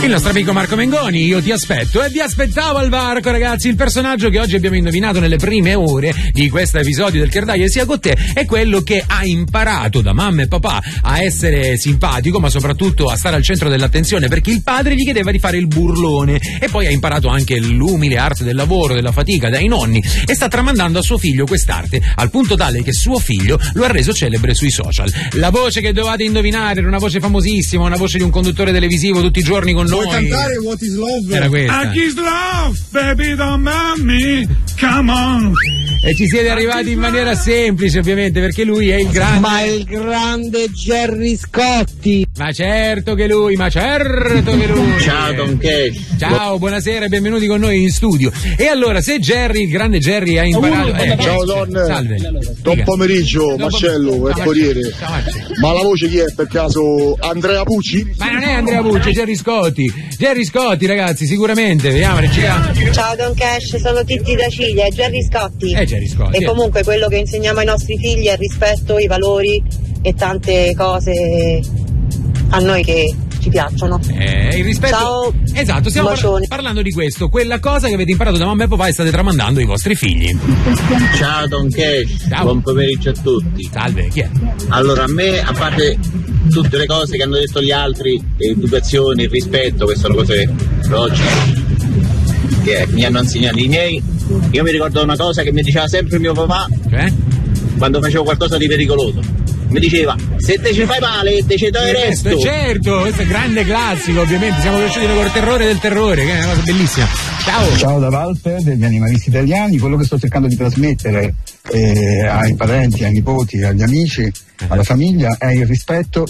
Il nostro amico Marco Mengoni, io ti aspetto e vi aspettavo al varco, ragazzi. Il personaggio che oggi abbiamo indovinato nelle prime ore di questo episodio del Kerdaie sia con te è quello che ha imparato da mamma e papà a essere simpatico, ma soprattutto a stare al centro dell'attenzione, perché il padre gli chiedeva di fare il burlone, e poi ha imparato anche l'umile arte del lavoro, della fatica dai nonni, e sta tramandando a suo figlio quest'arte al punto tale che suo figlio lo ha reso celebre sui social. La voce che dovevate indovinare era una voce famosissima, una voce di un conduttore televisivo tutti i giorni con noi. Puoi cantare What is Love? Era questa. I kiss love, baby, don't mind me, come on. E ci siete arrivati in maniera semplice, ovviamente, perché lui è il grande... Ma il grande Gerry Scotti. Ma certo che lui, Ciao Don Cash. Ciao, buonasera e benvenuti con noi in studio. E allora, se Jerry, il grande Jerry, ha imparato... Ciao donne. Salve. Buon pomeriggio, Marcello e Corriere. Ciao, Marcello. Ma la voce chi è, per caso Andrea Pucci? Ma non è Andrea Pucci, è Gerry Scotti. Gerry Scotti, ragazzi, sicuramente. Vediamo, Ciao Don Cash, sono Titti da Ciglia, è Gerry Scotti. Gerry Scotti. E comunque quello che insegniamo ai nostri figli è il rispetto, i valori e tante cose a noi che ci piacciono. Il rispetto. Ciao. Esatto, stiamo parlando di questo, quella cosa che avete imparato da mamma e papà e state tramandando ai vostri figli. Ciao Don Cash. Ciao. Buon pomeriggio a tutti. Salve, chi è? Allora, a me, a parte tutte le cose che hanno detto gli altri, educazione, rispetto, queste sono cose logiche che mi hanno insegnato i miei. Io mi ricordo una cosa che mi diceva sempre mio papà, quando facevo qualcosa di pericoloso. Mi diceva, se te ci fai male, te ci dai il resto. Certo, questo è grande classico, ovviamente. Siamo cresciuti col terrore del terrore, che è una cosa bellissima. Ciao. Ciao da Walter degli Animalisti Italiani. Quello che sto cercando di trasmettere ai parenti, ai nipoti, agli amici, alla famiglia è il rispetto